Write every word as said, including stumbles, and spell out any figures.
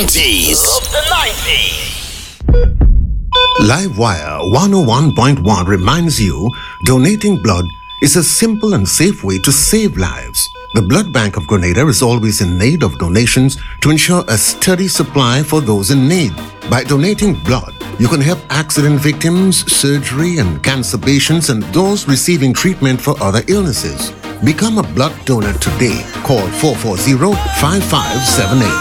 nineties. Of the nineties. Livewire one oh one point one reminds you donating blood is a simple and safe way to save lives. The Blood Bank of Grenada is always in need of donations to ensure a steady supply for those in need. By donating blood, you can help accident victims, surgery and cancer patients, and those receiving treatment for other illnesses. Become a blood donor today. Call four four zero, five five seven eight.